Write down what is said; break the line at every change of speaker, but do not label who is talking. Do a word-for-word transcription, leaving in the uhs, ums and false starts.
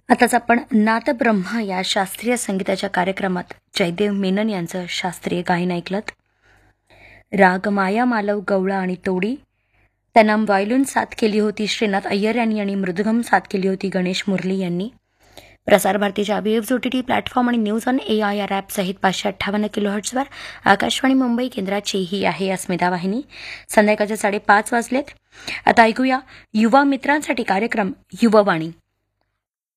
आताच आपण नादब्रह्मा या शास्त्रीय संगीताच्या कार्यक्रमात जयदेव मेनन यांचं शास्त्रीय गायन ऐकलत. राग माया मालव गवळा आणि तोडी त्यांना वायलून साथ केली होती श्रीनाथ अय्यर यांनी आणि मृदुगम साथ केली होती गणेश मुरली यांनी. प्रसार भारतीच्या वेव्स ओटीटी प्लॅटफॉर्म आणि news on A I R app सहित पाचशे अठ्ठावन्न किलो हर्ट्सवर आकाशवाणी मुंबई केंद्राची ही आहे अस्मिता वाहिनी. संध्याकाळचे साडेपाच वाजलेत. आता ऐकूया युवा मित्रांसाठी कार्यक्रम युववाणी.